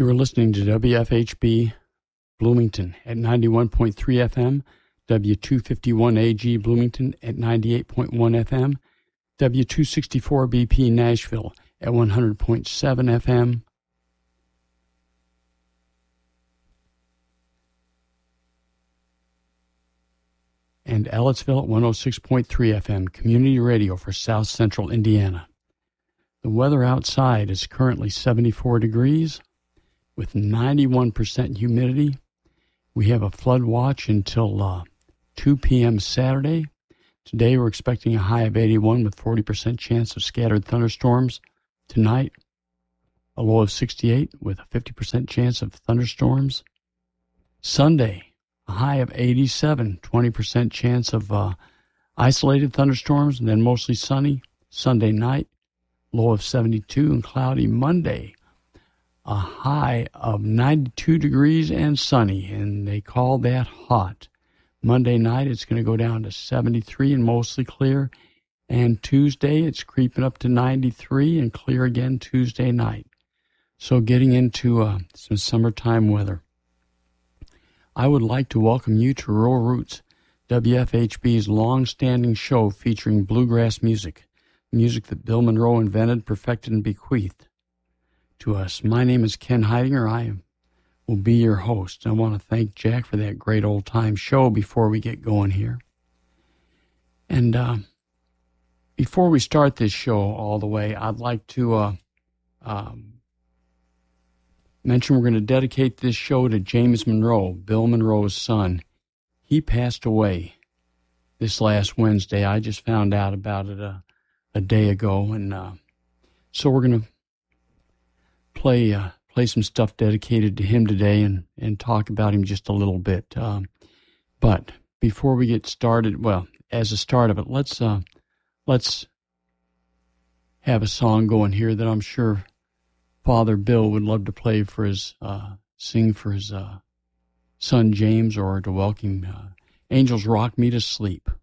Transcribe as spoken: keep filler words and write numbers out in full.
You are listening to W F H B Bloomington at ninety-one point three F M, W two fifty-one A G Bloomington at ninety-eight point one F M, W two sixty-four B P Nashville at one hundred point seven F M, and Ellettsville at one oh six point three F M, community radio for South Central Indiana. The weather outside is currently seventy-four degrees with ninety-one percent humidity. We have a flood watch until uh, two p.m. Saturday. Today we're expecting a high of eighty-one with forty percent chance of scattered thunderstorms. Tonight, a low of sixty-eight with a fifty percent chance of thunderstorms. Sunday, a high of eighty-seven, twenty percent chance of uh, isolated thunderstorms, and then mostly sunny. Sunday night, low of seventy-two and cloudy. Monday, a high of ninety-two degrees and sunny, and they call that hot. Monday night, it's going to go down to seventy-three and mostly clear. And Tuesday, it's creeping up to ninety-three and clear again Tuesday night. So getting into uh, some summertime weather. I would like to welcome you to Rural Roots, W F H B's long-standing show featuring bluegrass music, music that Bill Monroe invented, perfected, and bequeathed to us. My name is Ken Heidinger. I will be your host. I want to thank Jack for that great old-time show before we get going here. And uh, before we start this show all the way, I'd like to uh, um, mention we're going to dedicate this show to James Monroe, Bill Monroe's son. He passed away this last Wednesday. I just found out about it a, a day ago, and uh, so we're going to play uh, play some stuff dedicated to him today and, and talk about him just a little bit. Um, but before we get started, well, as a start of it, let's uh, let's have a song going here that I'm sure Father Bill would love to play for his uh, sing for his uh, son James, or to welcome uh, Angels Rock Me to Sleep.